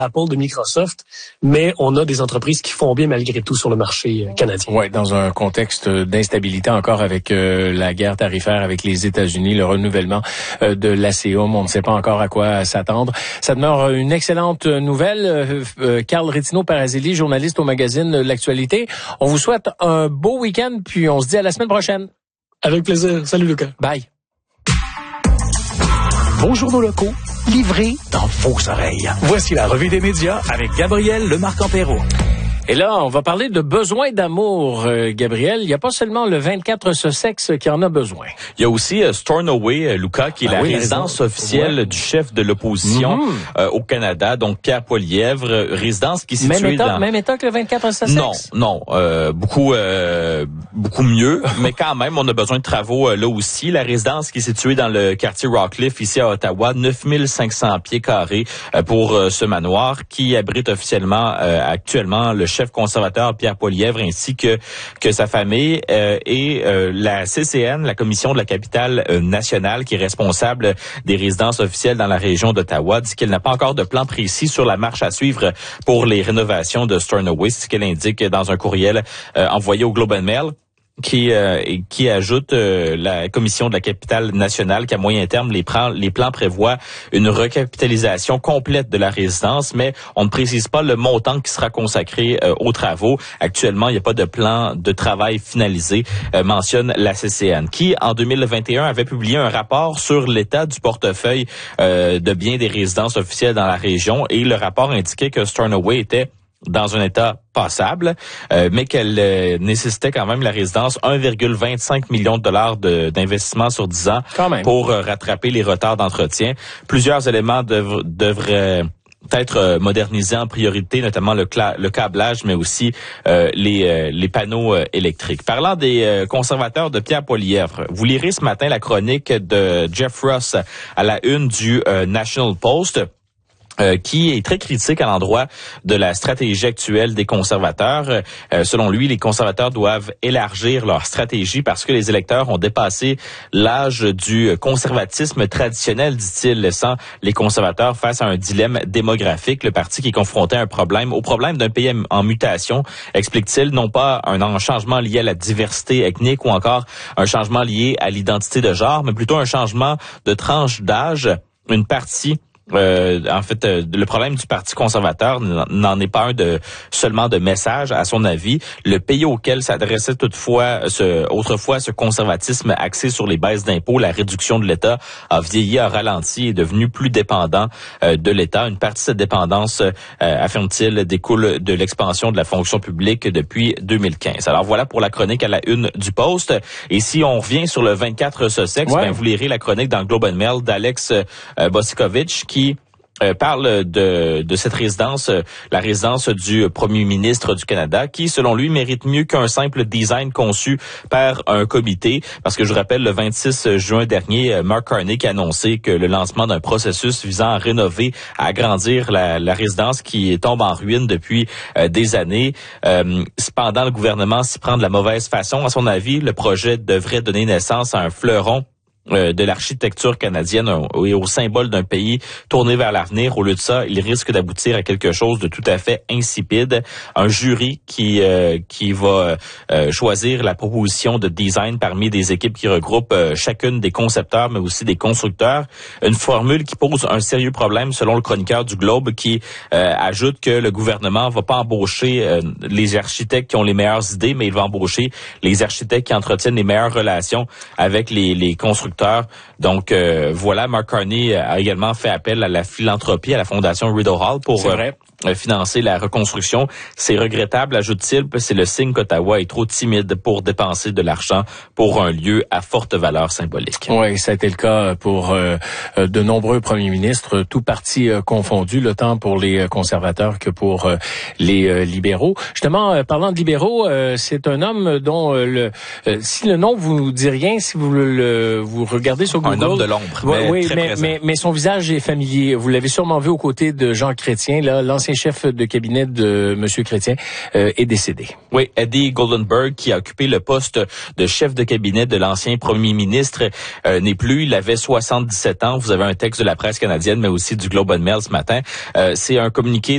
Apple, de Microsoft, mais on a des entreprises qui font bien malgré tout sur le marché canadien. Oui, dans un contexte d'instabilité encore avec la guerre tarifaire avec les États-Unis, le renouvellement de l'ACOM, on ne sait pas encore à quoi s'attendre. Ça demeure une excellente nouvelle. Carl Rétino-Parazelli, journaliste au magazine L'Actualité. On vous souhaite un beau week-end, puis on se dit à la semaine prochaine. Avec plaisir. Salut Lucas. Bye. Vos journaux locaux, livrés dans vos oreilles. Voici la revue des médias avec Gabriel Lemarque-Empéraud. Et là, on va parler de besoin d'amour, Gabriel. Il n'y a pas seulement le 24 Sussex qui en a besoin. Il y a aussi Stornoway, Lucas, qui est la résidence officielle du chef de l'opposition au Canada, donc Pierre Poilievre, résidence qui est située même état que le 24 Sussex? Non, beaucoup mieux, mais quand même, on a besoin de travaux là aussi. La résidence qui est située dans le quartier Rockcliffe, ici à Ottawa, 9500 pieds carrés pour ce manoir qui abrite officiellement actuellement le chef conservateur Pierre Poilievre ainsi que sa famille et la CCN, la Commission de la capitale nationale qui est responsable des résidences officielles dans la région d'Ottawa, dit qu'elle n'a pas encore de plan précis sur la marche à suivre pour les rénovations de Stornoway, c'est ce qu'elle indique dans un courriel envoyé au Globe and Mail. Qui ajoute la Commission de la capitale nationale qu'à moyen terme, les plans prévoient une recapitalisation complète de la résidence, mais on ne précise pas le montant qui sera consacré aux travaux. Actuellement, il n'y a pas de plan de travail finalisé, mentionne la CCN, qui en 2021 avait publié un rapport sur l'état du portefeuille de biens des résidences officielles dans la région, et le rapport indiquait que Stornoway était dans un état passable, mais qu'elle nécessitait quand même la résidence 1,25 million de dollars d'investissement sur 10 ans pour rattraper les retards d'entretien. Plusieurs éléments devraient être modernisés en priorité, notamment le câblage, mais aussi les panneaux électriques. Parlant des conservateurs de Pierre Poilievre, vous lirez ce matin la chronique de Jeff Ross à la une du National Post, qui est très critique à l'endroit de la stratégie actuelle des conservateurs. Selon lui, les conservateurs doivent élargir leur stratégie parce que les électeurs ont dépassé l'âge du conservatisme traditionnel, dit-il, laissant les conservateurs face à un dilemme démographique. Le parti qui est confronté à au problème d'un pays en mutation, explique-t-il, non pas un changement lié à la diversité ethnique ou encore un changement lié à l'identité de genre, mais plutôt un changement de tranche d'âge. Une partie le problème du Parti conservateur n'en est pas seulement de message, à son avis. Le pays auquel s'adressait autrefois ce conservatisme axé sur les baisses d'impôts, la réduction de l'État, a vieilli, a ralenti et est devenu plus dépendant de l'État. Une partie de cette dépendance, affirme-t-il, découle de l'expansion de la fonction publique depuis 2015. Alors voilà pour la chronique à la une du Post. Et si on revient sur le 24 Sussex, vous lirez la chronique dans le Globe and Mail d'Alex Bosikovic qui parle de cette résidence, la résidence du premier ministre du Canada, qui, selon lui, mérite mieux qu'un simple design conçu par un comité. Parce que je rappelle, le 26 juin dernier, Mark Carney a annoncé que le lancement d'un processus visant à rénover, à agrandir la résidence qui tombe en ruine depuis des années. Cependant, le gouvernement s'y prend de la mauvaise façon. À son avis, le projet devrait donner naissance à un fleuron de l'architecture canadienne et au symbole d'un pays tourné vers l'avenir. Au lieu de ça, il risque d'aboutir à quelque chose de tout à fait insipide. Un jury qui va choisir la proposition de design parmi des équipes qui regroupent chacune des concepteurs, mais aussi des constructeurs. Une formule qui pose un sérieux problème selon le chroniqueur du Globe qui ajoute que le gouvernement va pas embaucher les architectes qui ont les meilleures idées, mais il va embaucher les architectes qui entretiennent les meilleures relations avec les constructeurs. Donc voilà, Mark Carney a également fait appel à la philanthropie, à la fondation Rideau Hall pour financer la reconstruction. C'est regrettable, ajoute-t-il, c'est le signe qu'Ottawa est trop timide pour dépenser de l'argent pour un lieu à forte valeur symbolique. Oui, ça a été le cas pour de nombreux premiers ministres, tout partis confondus, le temps pour les conservateurs que pour les libéraux. Justement, parlant de libéraux, c'est un homme dont si le nom vous dit rien, si vous vous regardez sur Google, un homme de l'ombre, mais son visage est familier. Vous l'avez sûrement vu aux côtés de Jean Chrétien, là, l'ancien chef de cabinet de Monsieur Chrétien est décédé. Oui, Eddie Goldenberg, qui a occupé le poste de chef de cabinet de l'ancien premier ministre, n'est plus. Il avait 77 ans. Vous avez un texte de la presse canadienne, mais aussi du Globe and Mail ce matin. C'est un communiqué